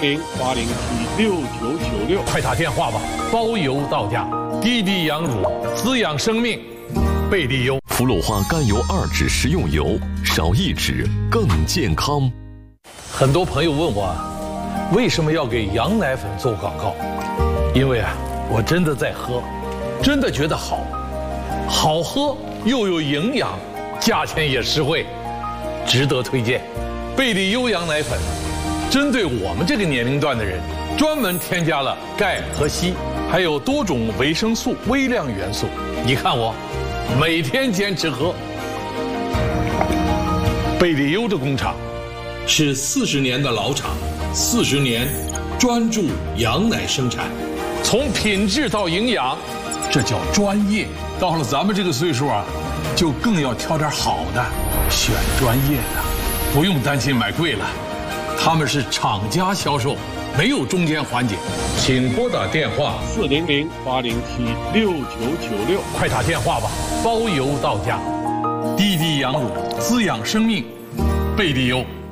400-807-6996， 快打电话吧，包邮到家。滴滴羊乳滋养生命，贝利优。 氟鲁化甘油2酯食用油，少1酯更健康。 很多朋友问我，为什么要给羊奶粉做广告？因为我真的在喝，真的觉得好喝又有营养，价钱也实惠，值得推荐。贝利优羊奶粉针对我们这个年龄段的人，专门添加了钙和硒，还有多种维生素、微量元素。你看我每天坚持喝。贝利优的工厂是40年的老厂，40年专注羊奶生产，从品质到营养，这叫专业。到了咱们这个岁数就更要挑点好的，选专业的，不用担心买贵了。他们是厂家销售，没有中间环节。请拨打电话 400-807-6996， 快打电话吧，包邮到家。滴滴羊乳滋养生命，贝利优。